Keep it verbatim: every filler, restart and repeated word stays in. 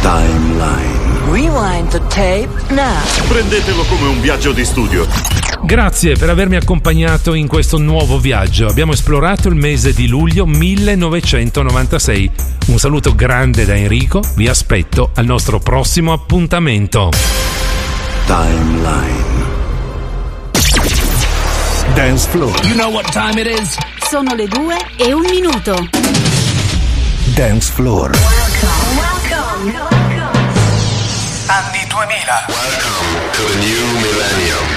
Timeline. Rewind the tape now. Prendetelo come un viaggio di studio. Grazie per avermi accompagnato in questo nuovo viaggio. Abbiamo esplorato il mese di luglio millenovecentonovantasei. Un saluto grande da Enrico. Vi aspetto al nostro prossimo appuntamento. Timeline. Dance floor. You know what time it is? Sono le due e un minuto. Dance floor. Welcome, welcome, welcome. Anni duemila. Welcome to the new millennium.